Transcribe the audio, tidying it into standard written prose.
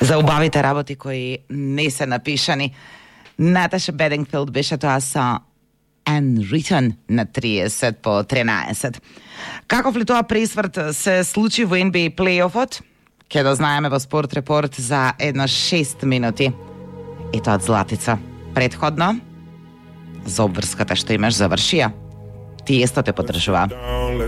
За убавите работи кои не се напишани. Наташа Бедингфилд беше тоа со Unwritten на 30 по 13. Каков ли тоа пресврт се случи во NBA плейофот? Ке да знаеме во Спорт Репорт за едно 6 минути. И тоа од Златица. Предходно, за обврската што имаш завршија. Тиесто те подржува.